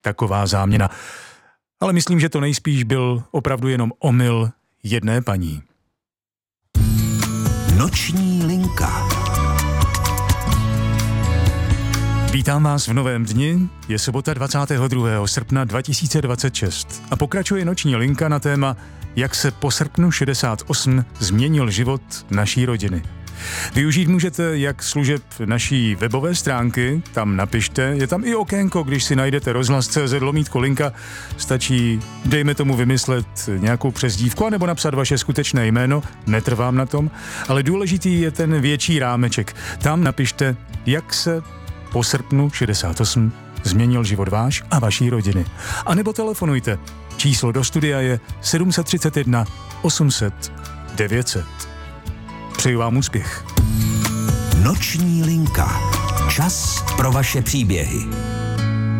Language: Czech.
taková záměna. Ale myslím, že to nejspíš byl opravdu jenom omyl jedné paní. Noční linka. Vítám vás v novém dni, je sobota 22. srpna 2026 a pokračuje noční linka na téma, jak se po srpnu 68 změnil život naší rodiny. Využít můžete jak služeb naší webové stránky, tam napište, je tam i okénko, když si najdete rozhlas.cz/linka, stačí, dejme tomu, vymyslet nějakou přezdívku anebo napsat vaše skutečné jméno, netrvám na tom, ale důležitý je ten větší rámeček. Tam napište, jak se po srpnu 68 změnil život váš a vaší rodiny. A nebo telefonujte. Číslo do studia je 731 800 900. Přeju vám úspěch. Noční linka. Čas pro vaše příběhy.